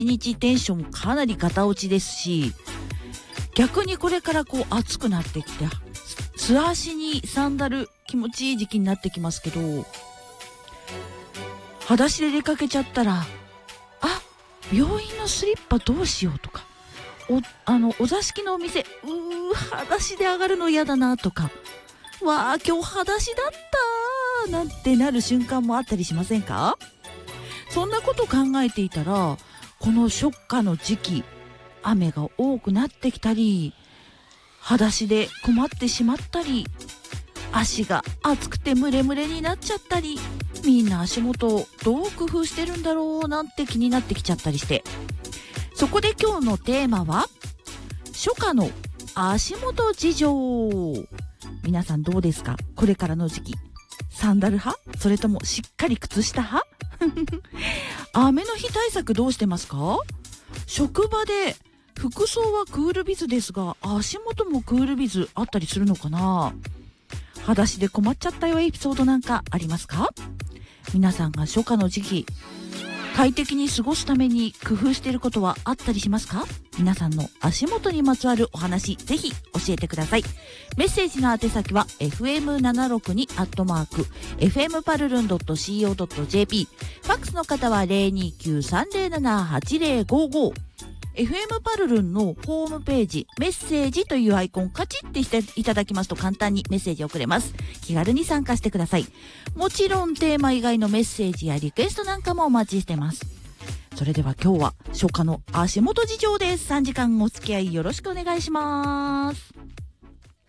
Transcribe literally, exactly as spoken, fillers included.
日テンションかなりガタ落ちですし、逆にこれからこう暑くなってきて、素足にサンダル気持ちいい時期になってきますけど、裸足で出かけちゃったら、あ、病院のスリッパどうしようとか、おあのお座敷のお店、うー裸足で上がるの嫌だなとか、わあ今日裸足だったなんてなる瞬間もあったりしませんか？そんなこと考えていたら、この初夏の時期、雨が多くなってきたり、裸足で困ってしまったり、足が熱くてムレムレになっちゃったり、みんな足元をどう工夫してるんだろうなんて気になってきちゃったりして、そこで今日のテーマは初夏の足元事情。皆さんどうですか？これからの時期、サンダル派？それともしっかり靴下派？雨の日対策どうしてますか？職場で服装はクールビズですが、足元もクールビズあったりするのかな？裸足で困っちゃったよエピソードなんかありますか？皆さんが初夏の時期快適に過ごすために工夫していることはあったりしますか？皆さんの足元にまつわるお話、ぜひ教えてください。メッセージの宛先は エフエムななろくに アットマーク エフエムパルルン ドット シーオー ドット ジェーピー、 ファックスの方は ゼロにきゅうさんゼロななはちゼロごご。エフエム パルルンのホームページ、メッセージというアイコンカチッてしていただきますと簡単にメッセージを送れます。気軽に参加してください。もちろんテーマ以外のメッセージやリクエストなんかもお待ちしてます。それでは今日は初夏の足元事情です。さんじかんお付き合いよろしくお願いします。